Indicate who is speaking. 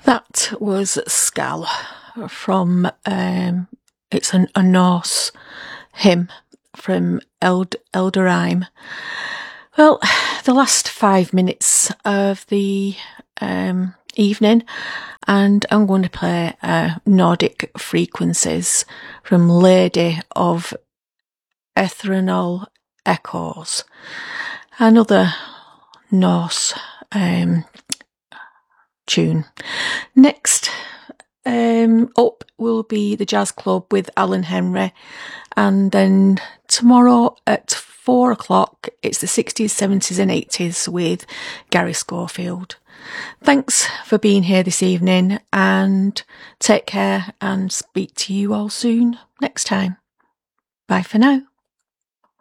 Speaker 1: That was Skal from, it's a Norse hymn from Elderheim. Well, the last 5 minutes of the evening, and I'm going to play Nordic Frequencies from Lady of Ethernal Echoes, another Norse tune. Next up will be the Jazz Club with Alan Henry, and then tomorrow at 4 o'clock it's the 60s, 70s and 80s with Gary Schofield. Thanks for being here this evening, and take care, and speak to you all soon next time. Bye for now.